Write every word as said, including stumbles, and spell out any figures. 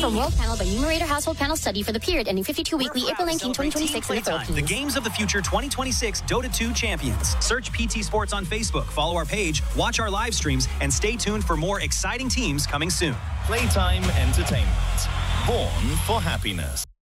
from World Panel by Numerator Household Panel Study for the period ending fifty-two weekly, April nineteenth, twenty twenty-six in the Philippines. The Games of the Future twenty twenty-six Dota two Champions. Search P T Sports on Facebook, follow our page, watch our live streams, and stay tuned for more exciting teams coming soon. Playtime Entertainment. Born for happiness.